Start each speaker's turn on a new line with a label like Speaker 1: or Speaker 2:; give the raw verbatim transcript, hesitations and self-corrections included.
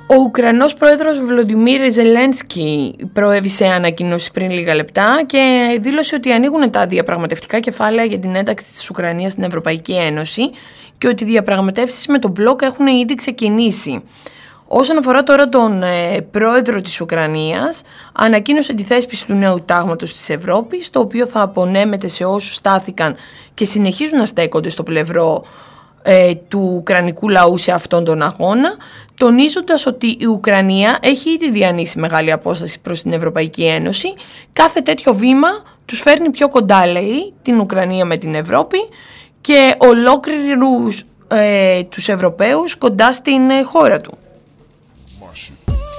Speaker 1: Ο Ουκρανός πρόεδρος Βολοντιμίρ Ζελένσκι προέβησε ανακοίνωση πριν λίγα λεπτά και δήλωσε ότι ανοίγουν τα διαπραγματευτικά κεφάλαια για την ένταξη της Ουκρανίας στην Ευρωπαϊκή Ένωση και ότι οι διαπραγματεύσεις με τον μπλοκ έχουν ήδη ξεκινήσει. Όσον αφορά τώρα τον ε, πρόεδρο της Ουκρανίας, ανακοίνωσε τη θέσπιση του νέου τάγματος της Ευρώπης, το οποίο θα απονέμεται σε όσους στάθηκαν και συνεχίζουν να στέκονται στο πλευρό ε, του ουκρανικού λαού σε αυτόν τον αγώνα, τονίζοντας ότι η Ουκρανία έχει ήδη διανύσει μεγάλη απόσταση προς την Ευρωπαϊκή Ένωση. Κάθε τέτοιο βήμα τους φέρνει πιο κοντά, λέει, την Ουκρανία με την Ευρώπη και ολόκληρους ε, τους Ευρωπαίους κοντά στην ε, χώρα του.